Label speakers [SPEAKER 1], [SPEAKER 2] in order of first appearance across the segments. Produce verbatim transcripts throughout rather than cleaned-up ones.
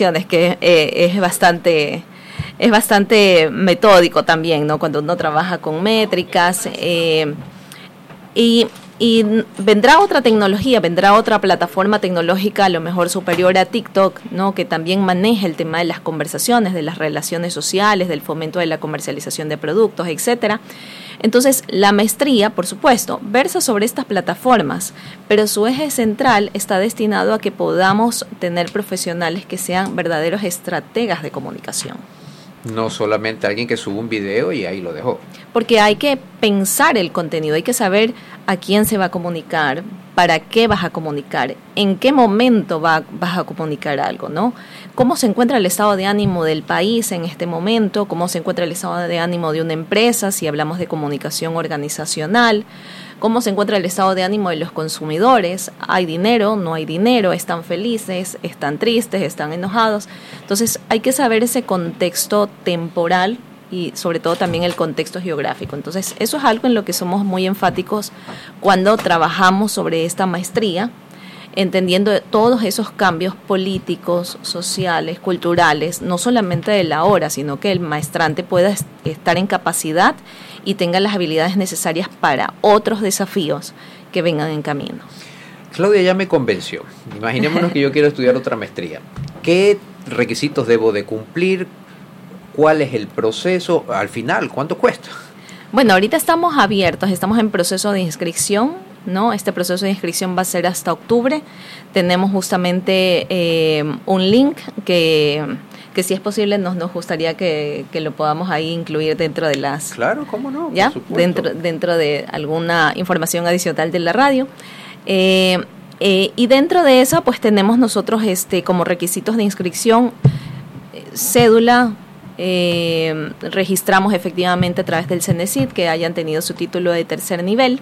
[SPEAKER 1] conversaciones, que eh, es bastante... Es bastante metódico también, ¿no? Cuando uno trabaja con métricas. Eh, y, y vendrá otra tecnología, vendrá otra plataforma tecnológica, a lo mejor superior a TikTok, ¿no? Que también maneja el tema de las conversaciones, de las relaciones sociales, del fomento de la comercialización de productos, etcétera. Entonces, la maestría, por supuesto, versa sobre estas plataformas, pero su eje central está destinado a que podamos tener profesionales que sean verdaderos estrategas de comunicación.
[SPEAKER 2] No solamente alguien que sube un video y ahí lo dejó.
[SPEAKER 1] Porque hay que pensar el contenido, hay que saber a quién se va a comunicar, para qué vas a comunicar, en qué momento va, vas a comunicar algo, ¿no? Cómo se encuentra el estado de ánimo del país en este momento, cómo se encuentra el estado de ánimo de una empresa, si hablamos de comunicación organizacional, cómo se encuentra el estado de ánimo de los consumidores, hay dinero, no hay dinero, están felices, están tristes, están enojados. Entonces hay que saber ese contexto temporal y sobre todo también el contexto geográfico. Entonces eso es algo en lo que somos muy enfáticos cuando trabajamos sobre esta maestría, entendiendo todos esos cambios políticos, sociales, culturales, no solamente de la hora, sino que el maestrante pueda est- estar en capacidad y tenga las habilidades necesarias para otros desafíos que vengan en camino.
[SPEAKER 2] Claudia ya me convenció. Imaginémonos que yo quiero estudiar otra maestría. ¿Qué requisitos debo de cumplir? ¿Cuál es el proceso? Al final, ¿cuánto cuesta?
[SPEAKER 1] Bueno, ahorita estamos abiertos, estamos en proceso de inscripción, ¿no? Este proceso de inscripción va a ser hasta octubre. Tenemos justamente eh, un link que, que si es posible nos, nos gustaría que, que lo podamos ahí incluir dentro de las...
[SPEAKER 2] Claro, ¿cómo no?
[SPEAKER 1] ¿Ya?
[SPEAKER 2] Por supuesto.
[SPEAKER 1] Dentro, dentro de alguna información adicional de la radio. Eh, eh, y dentro de eso, pues tenemos nosotros este como requisitos de inscripción, eh, cédula, eh, registramos efectivamente a través del CENESID que hayan tenido su título de tercer nivel.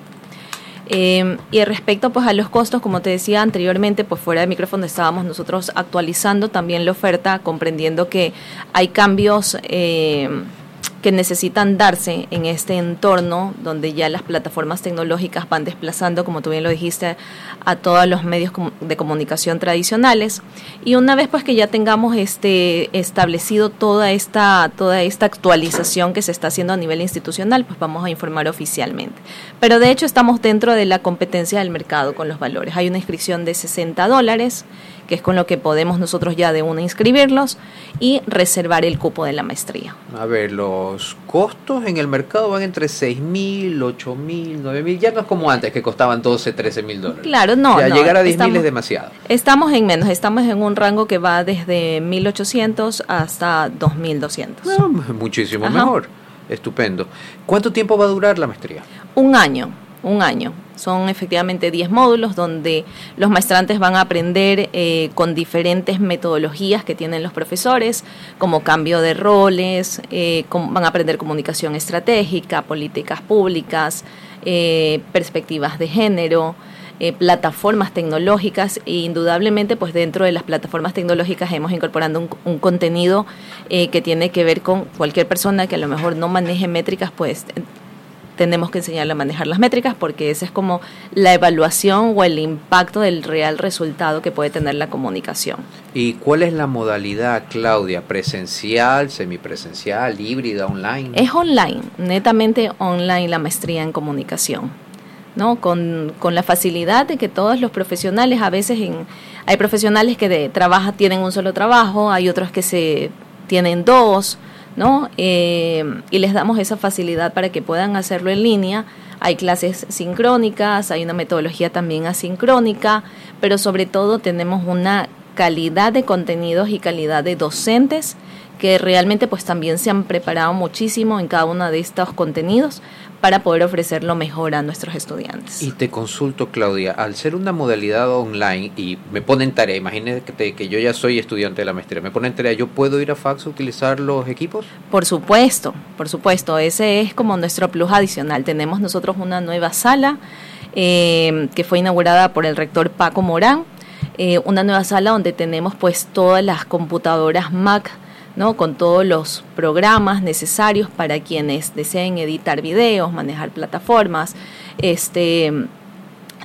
[SPEAKER 1] Eh, y respecto pues a los costos, como te decía anteriormente, pues fuera de micrófono estábamos nosotros actualizando también la oferta, comprendiendo que hay cambios eh, que necesitan darse en este entorno donde ya las plataformas tecnológicas van desplazando, como tú bien lo dijiste, a todos los medios de comunicación tradicionales. Y una vez pues que ya tengamos este establecido toda esta toda esta actualización que se está haciendo a nivel institucional, pues vamos a informar oficialmente. Pero de hecho estamos dentro de la competencia del mercado con los valores. Hay una inscripción de sesenta dólares, que es con lo que podemos nosotros ya de una inscribirlos y reservar el cupo de la maestría.
[SPEAKER 2] A ver, los costos en el mercado van entre seis mil, ocho mil, nueve mil, ya no es como antes que costaban doce, trece mil dólares.
[SPEAKER 1] Claro, no.
[SPEAKER 2] Ya
[SPEAKER 1] no,
[SPEAKER 2] llegar a diez mil
[SPEAKER 1] estamos,
[SPEAKER 2] es demasiado.
[SPEAKER 1] Estamos en menos, estamos en un rango que va desde mil ochocientos hasta dos mil doscientos.
[SPEAKER 2] No, muchísimo Ajá. mejor, estupendo. ¿Cuánto tiempo va a durar la maestría?
[SPEAKER 1] Un año, un año. Son efectivamente diez módulos donde los maestrantes van a aprender eh, con diferentes metodologías que tienen los profesores, como cambio de roles, eh, com- van a aprender comunicación estratégica, políticas públicas, eh, perspectivas de género, eh, plataformas tecnológicas e indudablemente pues dentro de las plataformas tecnológicas hemos incorporado un, un contenido eh, que tiene que ver con cualquier persona que a lo mejor no maneje métricas, pues tenemos que enseñarle a manejar las métricas porque esa es como la evaluación o el impacto del real resultado que puede tener la comunicación.
[SPEAKER 2] ¿Y cuál es la modalidad, Claudia? ¿Presencial, semipresencial, híbrida, online?
[SPEAKER 1] Es online, netamente online la maestría en comunicación, ¿no? Con, con la facilidad de que todos los profesionales, a veces en, hay profesionales que de, trabaja, tienen un solo trabajo, hay otros que se tienen dos, ¿no? Eh, y les damos esa facilidad para que puedan hacerlo en línea. Hay clases sincrónicas, hay una metodología también asincrónica, pero sobre todo tenemos una calidad de contenidos y calidad de docentes que realmente pues también se han preparado muchísimo en cada uno de estos contenidos para poder ofrecer lo mejor a nuestros estudiantes.
[SPEAKER 2] Y te consulto, Claudia, al ser una modalidad online y me ponen tarea, imagínate que, te, que yo ya soy estudiante de la maestría, me ponen tarea, ¿yo puedo ir a Fax a utilizar los equipos?
[SPEAKER 1] Por supuesto, por supuesto, ese es como nuestro plus adicional. Tenemos nosotros una nueva sala eh, que fue inaugurada por el rector Paco Morán, eh, una nueva sala donde tenemos pues todas las computadoras Mac, ¿no? Con todos los programas necesarios para quienes deseen editar videos, manejar plataformas, este,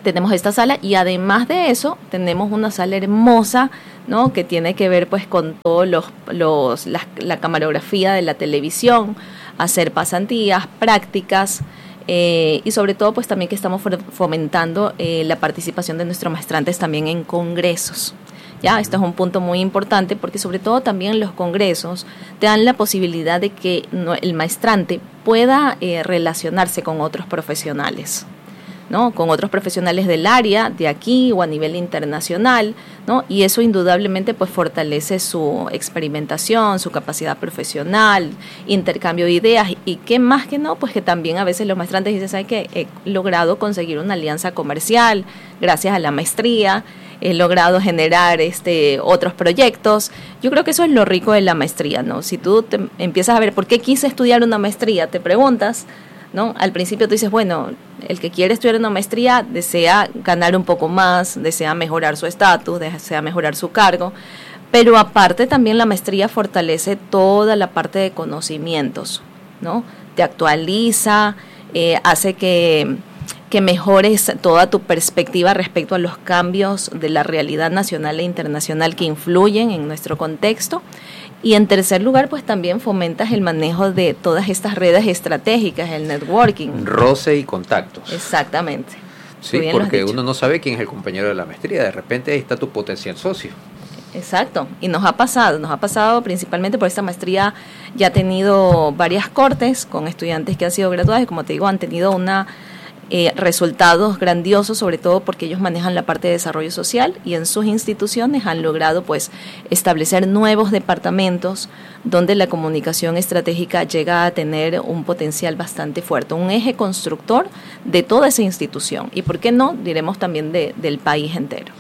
[SPEAKER 1] tenemos esta sala y además de eso tenemos una sala hermosa, ¿no? Que tiene que ver pues con todos los, los la, la camarografía de la televisión, hacer pasantías, prácticas, eh, y sobre todo pues también que estamos fomentando eh, la participación de nuestros maestrantes también en congresos. Ya, esto es un punto muy importante porque sobre todo también los congresos te dan la posibilidad de que no, el maestrante pueda eh, relacionarse con otros profesionales, ¿no? Con otros profesionales del área, de aquí o a nivel internacional, ¿no? Y eso indudablemente pues fortalece su experimentación, su capacidad profesional, intercambio de ideas y qué más que no, pues que también a veces los maestrantes dicen, ¿sabes qué? He logrado conseguir una alianza comercial gracias a la maestría, he logrado generar este otros proyectos. Yo creo que eso es lo rico de la maestría, ¿no? Si tú te empiezas a ver por qué quise estudiar una maestría, te preguntas, ¿no? Al principio tú dices, bueno, el que quiere estudiar una maestría desea ganar un poco más, desea mejorar su estatus, desea mejorar su cargo, pero aparte también la maestría fortalece toda la parte de conocimientos, ¿no? Te actualiza, eh, hace que, que mejores toda tu perspectiva respecto a los cambios de la realidad nacional e internacional que influyen en nuestro contexto. Y en tercer lugar, pues también fomentas el manejo de todas estas redes estratégicas, el networking.
[SPEAKER 2] Roce y contactos.
[SPEAKER 1] Exactamente.
[SPEAKER 2] Sí, porque uno no sabe quién es el compañero de la maestría. De repente ahí está tu potencial socio.
[SPEAKER 1] Exacto. Y nos ha pasado, nos ha pasado principalmente por esta maestría. Ya ha tenido varias cortes con estudiantes que han sido graduados y como te digo, han tenido una... Eh, resultados grandiosos, sobre todo porque ellos manejan la parte de desarrollo social y en sus instituciones han logrado pues establecer nuevos departamentos donde la comunicación estratégica llega a tener un potencial bastante fuerte, un eje constructor de toda esa institución y por qué no, diremos también de, del país entero.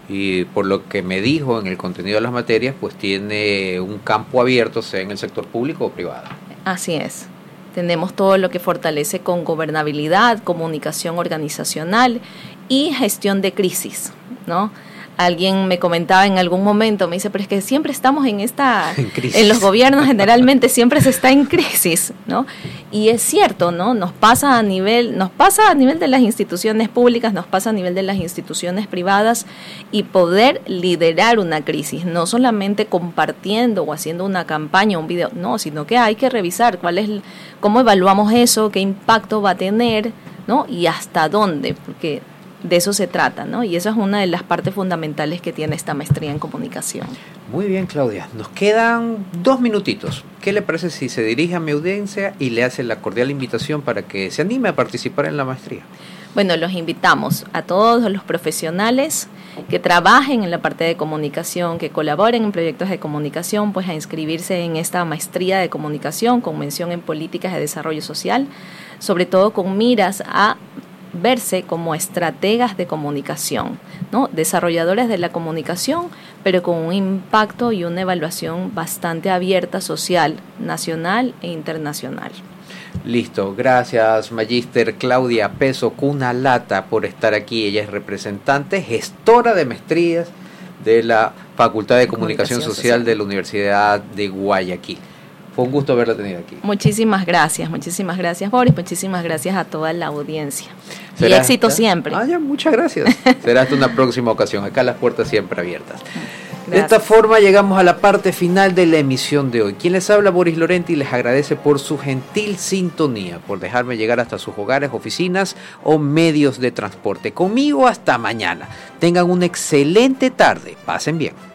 [SPEAKER 2] Y por lo que me dijo en el contenido de las materias, pues tiene un campo abierto, sea en el sector público o privado.
[SPEAKER 1] Así es. Tenemos todo lo que fortalece con gobernabilidad, comunicación organizacional y gestión de crisis, ¿no? Alguien me comentaba en algún momento, me dice, pero es que siempre estamos en esta, en, en los gobiernos generalmente siempre se está en crisis, ¿no? Y es cierto, ¿no? Nos pasa a nivel, nos pasa a nivel de las instituciones públicas, nos pasa a nivel de las instituciones privadas y poder liderar una crisis, no solamente compartiendo o haciendo una campaña, un video, no, sino que hay que revisar cuál es, cómo evaluamos eso, qué impacto va a tener, ¿no? Y hasta dónde, porque de eso se trata, ¿no? Y eso es una de las partes fundamentales que tiene esta maestría en comunicación.
[SPEAKER 2] Muy bien, Claudia. Nos quedan dos minutitos. ¿Qué le parece si se dirige a mi audiencia y le hace la cordial invitación para que se anime a participar en la maestría?
[SPEAKER 1] Bueno, los invitamos a todos los profesionales que trabajen en la parte de comunicación, que colaboren en proyectos de comunicación, pues a inscribirse en esta maestría de comunicación con mención en políticas de desarrollo social, sobre todo con miras a verse como estrategas de comunicación, ¿no? Desarrolladores de la comunicación, pero con un impacto y una evaluación bastante abierta, social, nacional e internacional.
[SPEAKER 2] Listo, gracias Magíster Claudia Peso Cunalata por estar aquí. Ella es representante, gestora de maestrías de la Facultad de Comunicación, Comunicación Social, Social de la Universidad de Guayaquil. Fue un gusto haberla tenido aquí.
[SPEAKER 1] Muchísimas gracias, muchísimas gracias Boris, muchísimas gracias a toda la audiencia. Y éxito hasta, siempre.
[SPEAKER 2] Ah, ya, muchas gracias. Será hasta una próxima ocasión. Acá las puertas siempre abiertas. Gracias. De esta forma llegamos a la parte final de la emisión de hoy. Quien les habla, Boris Lorenti, les agradece por su gentil sintonía, por dejarme llegar hasta sus hogares, oficinas o medios de transporte. Conmigo hasta mañana. Tengan una excelente tarde. Pasen bien.